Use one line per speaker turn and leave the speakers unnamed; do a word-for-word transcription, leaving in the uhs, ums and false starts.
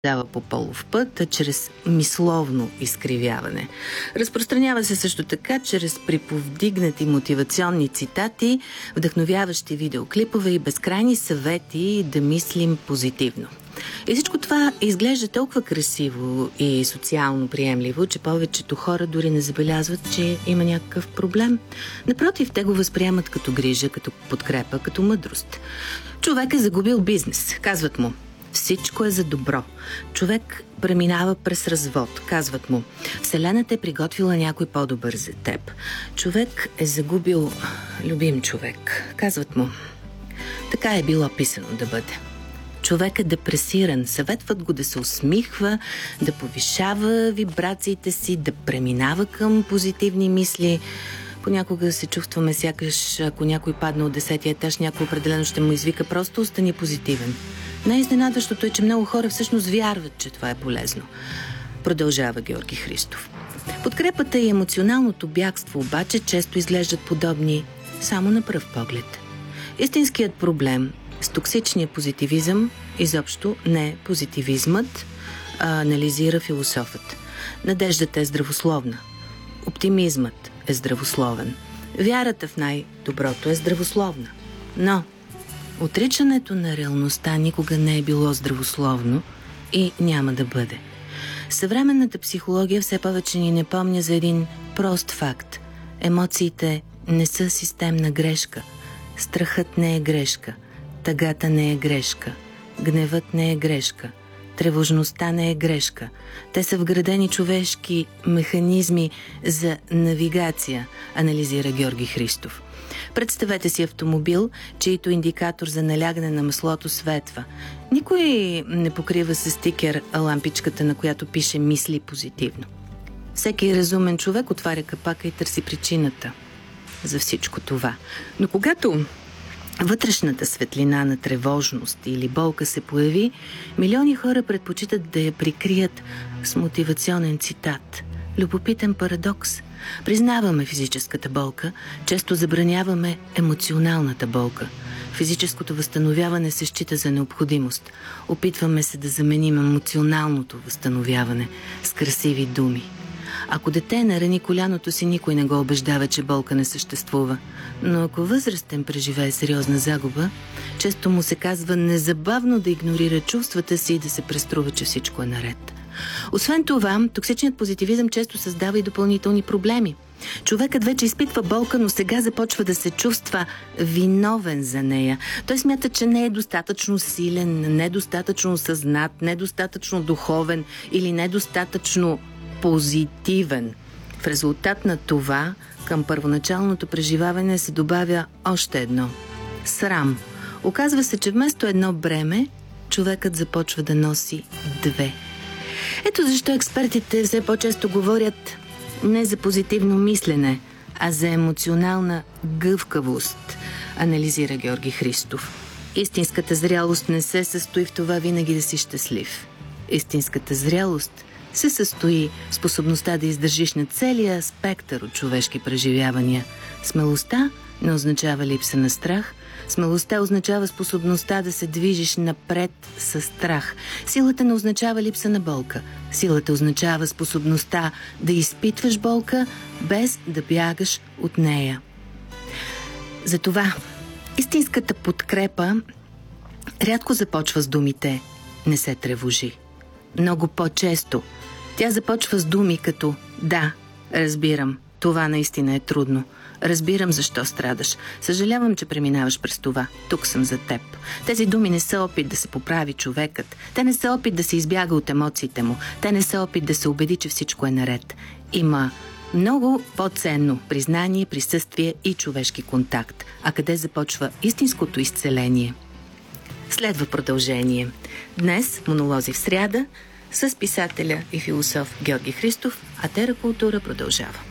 дава по полов път, а чрез мисловно изкривяване. Разпространява се също така чрез приповдигнати мотивационни цитати, вдъхновяващи видеоклипове и безкрайни съвети да мислим позитивно. И всичко това изглежда толкова красиво и социално приемливо, че повечето хора дори не забелязват, че има някакъв проблем. Напротив, те го възприемат като грижа, като подкрепа, като мъдрост. Човек е загубил бизнес, казват му. Всичко е за добро. Човек преминава през развод, казват му. Вселената е приготвила някой по-добър за теб. Човек е загубил любим човек, казват му. Така е било писано да бъде. Човек е депресиран, съветват го да се усмихва, да повишава вибрациите си, да преминава към позитивни мисли. Понякога се чувстваме сякаш, ако някой падне от десетия етаж, някой определено ще му извика просто остани позитивен. Най-изненадващото е, че много хора всъщност вярват, че това е полезно. Продължава Георги Христов. Подкрепата и емоционалното бягство обаче често изглеждат подобни само на пръв поглед. Истинският проблем с токсичния позитивизъм изобщо не е позитивизмът, а анализира философът. Надеждата е здравословна. Оптимизмът е здравословен. Вярата в най-доброто е здравословна. Но отричането на реалността никога не е било здравословно и няма да бъде. Съвременната психология все повече ни напомня за един прост факт. Емоциите не са системна грешка. Страхът не е грешка. Тъгата не е грешка. Гневът не е грешка. Тревожността не е грешка. Те са вградени човешки механизми за навигация, анализира Георги Христов. Представете си автомобил, чийто индикатор за налягане на маслото светва. Никой не покрива с стикер лампичката, на която пише «Мисли позитивно». Всеки разумен човек отваря капака и търси причината за всичко това. Но когато вътрешната светлина на тревожност или болка се появи, милиони хора предпочитат да я прикрият с мотивационен цитат. Любопитен парадокс. Признаваме физическата болка, често забраняваме емоционалната болка. Физическото възстановяване се счита за необходимост. Опитваме се да заменим емоционалното възстановяване с красиви думи. Ако дете нарани коляното си, никой не го убеждава, че болка не съществува. Но ако възрастен преживее сериозна загуба, често му се казва незабавно да игнорира чувствата си и да се преструва, че всичко е наред. Освен това, токсичният позитивизъм често създава и допълнителни проблеми. Човекът вече изпитва болка, но сега започва да се чувства виновен за нея. Той смята, че не е достатъчно силен, недостатъчно съзнат, недостатъчно духовен или недостатъчно позитивен. В резултат на това, към първоначалното преживяване се добавя още едно – срам. Оказва се, че вместо едно бреме, човекът започва да носи две. Ето защо експертите все по-често говорят не за позитивно мислене, а за емоционална гъвкавост, анализира Георги Христов. Истинската зрялост не се състои в това винаги да си щастлив. Истинската зрялост се състои в способността да издържиш на целия спектър от човешки преживявания. Смелостта не означава липса на страх. Смелостта означава способността да се движиш напред със страх. Силата не означава липса на болка. Силата означава способността да изпитваш болка, без да бягаш от нея. Затова истинската подкрепа рядко започва с думите «не се тревожи». Много по-често тя започва с думи като «да, разбирам, това наистина е трудно. Разбирам защо страдаш. Съжалявам, че преминаваш през това. Тук съм за теб». Тези думи не са опит да се поправи човекът. Те не са опит да се избяга от емоциите му. Те не са опит да се убеди, че всичко е наред. Има много по-ценно признание, присъствие и човешки контакт. А къде започва истинското изцеление? Следва продължение. Днес, монолози в сряда, с писателя и философ Георги Христов, а Теракултура продължава.